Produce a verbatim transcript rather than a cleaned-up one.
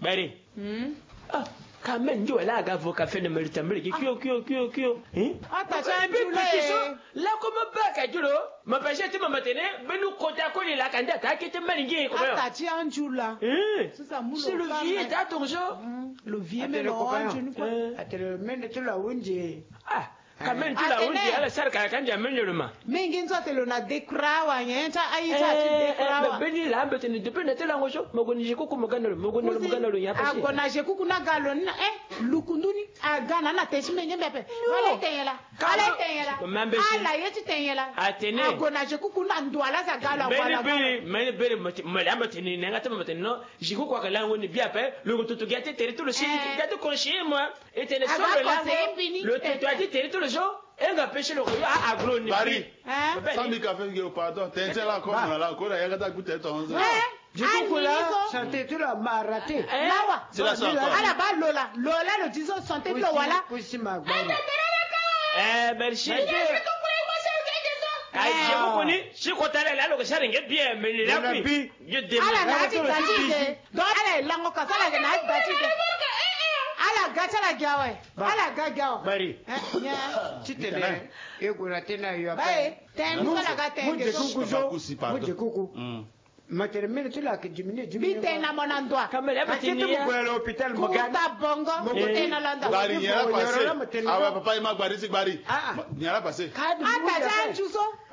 Bari. Hmm. Ah. Kamen ndio la gavo ka fe ne merita meriki kyo kyo kyo kyo hein ata chanjule la como baka julo ma pêche tu mama tene benu kota ko la kanda ta kete malingi ko ata chanjula hein sasa mulo c'est le vieux ta ton jo le vieux mais non ata le mende tu la unje ah kamen tu la unje ala sar ka kanja menyoruma mingi nzote lo na dekrawa nyenta aita ti dekrawa beni la mbete ne depende tela ngosho mogoni jikuku mogana mogoni mogana lo yapa shi agona jikuku na galo na eh lukunduni agana na teshime nyembe wala tenyela ala tenyela ala yeti tenyela atene agona jikuku na ndwala za galo wala beni beni beni mali ambete ni ngata mbete no jikuku kwa kala ngoni bia pe lo tutu gate territoire le site gate conchier moi etene solo la le tutu gate territoire le jour et on a pêché le roi à agronomie. Bari. Sans mi café qui pardon. T'es là comme on a là encore. Il y a qu'à goûter ton. Du coup là, santé tu l'as raté. Lawa. C'est la santé. Ala ba Lola. Lola le disons santé tu voilà. Kusi magba. Eh merci. Ai je ko ni shi ko tare la lo sharin ge bien mais la puis je demande. Ala na ti batide. Do ala lango ka sala ge na batide. Ala gacha la gawe. Ala gagawa. Bari. Chitele. Ego na tena yo apa. Bai, ten sala ga ten. Muje kuku jo. Muje kuku. Matermine tu la ke dimine dimine. Bite na monandwa. Kamera batini. Achetu ko à l'hôpital mogan. Kuta bongo. Mogote na landa. Bari yara passé. Ah ouais papa il m'a bari c'est bari. Yara passé. Ata ja chuso.